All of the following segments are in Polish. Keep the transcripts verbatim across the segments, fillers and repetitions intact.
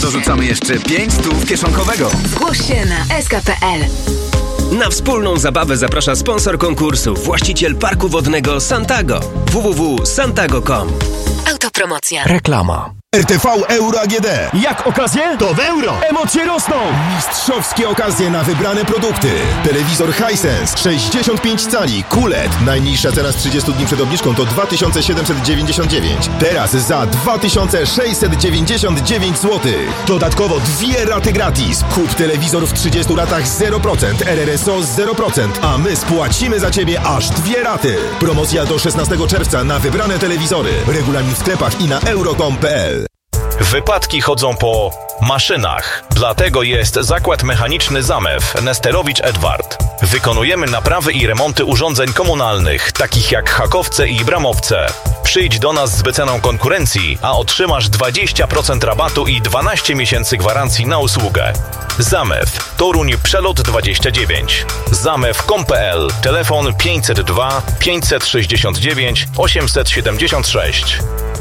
dorzucamy jeszcze pięć stów kieszonkowego. Zgłoś się na s k kropka p l. Na wspólną zabawę zaprasza sponsor konkursu, właściciel parku wodnego Santago. w w w kropka santago kropka com. Autopromocja. Reklama. R T V Euro A G D. Jak okazje? To w euro! Emocje rosną! Mistrzowskie okazje na wybrane produkty. Telewizor Hisense sześćdziesiąt pięć cali Q L E D. Najniższa cena z trzydziestu dni przed obniżką to dwa tysiące siedemset dziewięćdziesiąt dziewięć. Teraz za dwa tysiące sześćset dziewięćdziesiąt dziewięć złotych. Dodatkowo dwie raty gratis. Kup telewizor w trzydziestu latach zero procent, R R S O zero procent, a my spłacimy za Ciebie aż dwie raty. Promocja do szesnastego czerwca na wybrane telewizory. Regulamin w sklepach i na euro kropka com kropka p l. Wypadki chodzą po maszynach. Dlatego jest Zakład Mechaniczny Zamew Nesterowicz Edward. Wykonujemy naprawy i remonty urządzeń komunalnych, takich jak hakowce i bramowce. Przyjdź do nas z wyceną konkurencji, a otrzymasz dwadzieścia procent rabatu i dwanaście miesięcy gwarancji na usługę. Zamew, Toruń Przelot dwadzieścia dziewięć. zamew kropka com kropka p l. Telefon pięćset dwa pięćset sześćdziesiąt dziewięć osiemset siedemdziesiąt sześć.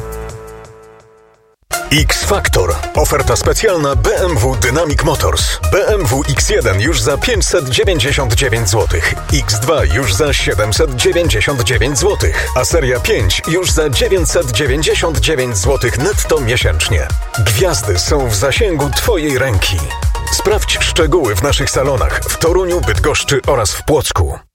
X-Factor. Oferta specjalna B M W Dynamic Motors. B M W X jeden już za pięćset dziewięćdziesiąt dziewięć złotych. X dwa już za siedemset dziewięćdziesiąt dziewięć złotych. A seria pięć już za dziewięćset dziewięćdziesiąt dziewięć złotych netto miesięcznie. Gwiazdy są w zasięgu Twojej ręki. Sprawdź szczegóły w naszych salonach w Toruniu, Bydgoszczy oraz w Płocku.